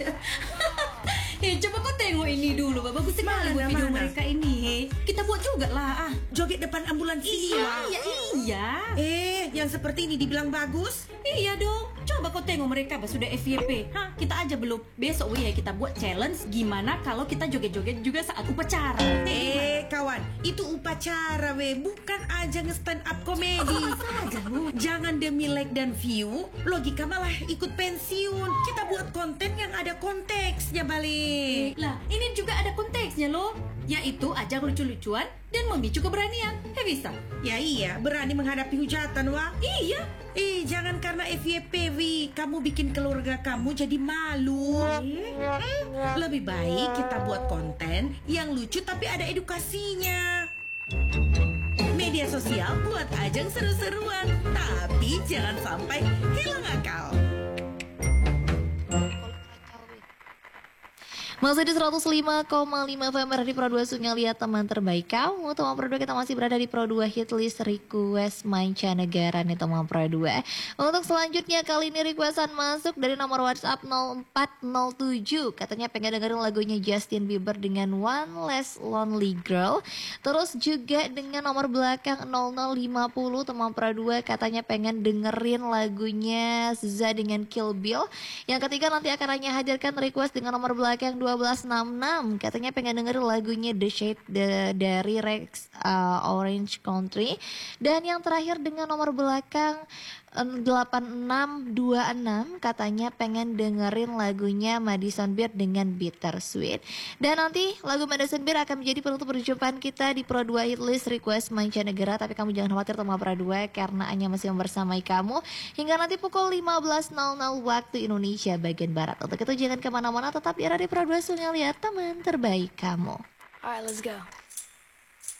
Coba kau tengok ini dulu, bagus sekali buat video mereka ini. Kita buat juga lah. Joget depan ambulans. Iya. Yang seperti ini dibilang bagus? Iya dong. Coba kau tengok mereka sudah FYP. Kita aja belum. Besok kita buat challenge gimana kalau kita joget-joget juga saat upacara. Kawan, itu upacara bukan aja nge-stand up komedi. Jangan demi like dan view, logika malah ikut pensiun. Kita buat konten yang ada konteksnya, balik. Lah, ini juga ada konteksnya loh, yaitu ajang lucu-lucuan dan memicu keberanian. Bisa? Ya iya, berani menghadapi hujatan, wah. Iya. Jangan karena FYP, kamu bikin keluarga kamu jadi malu. Lebih baik kita buat konten yang lucu tapi ada edukasinya. Media sosial buat ajang seru-seruan, tapi jangan sampai hilang akal. Masih di 105,5 FM di Pro 2 Sungai, lihat teman terbaik kamu. Teman Pro 2, kita masih berada di Pro 2 Hit List Request Mancanegara nih teman Pro 2. Untuk selanjutnya kali ini requestan masuk dari nomor WhatsApp 0407. Katanya pengen dengerin lagunya Justin Bieber dengan One Less Lonely Girl. Terus juga dengan nomor belakang 0050 teman Pro 2, katanya pengen dengerin lagunya SZA dengan Kill Bill. Yang ketiga nanti akan hanya hadirkan request dengan nomor belakang 1266, katanya pengen dengerin lagunya The Shade dari Rex Orange Country. Dan yang terakhir dengan nomor belakang 8626, katanya pengen dengerin lagunya Madison Beer dengan Bittersweet. Dan nanti lagu Madison Beer akan menjadi penutup perjumpaan kita di Pro 2 Hit List Request Mancanegara. Tapi kamu jangan khawatir teman Pro 2, karena Anya masih membersamai kamu hingga nanti pukul 15.00 waktu Indonesia bagian Barat. Untuk itu jangan kemana-mana, tetap di Pro 2 Sungai, lihat teman terbaik kamu. Alright, let's go.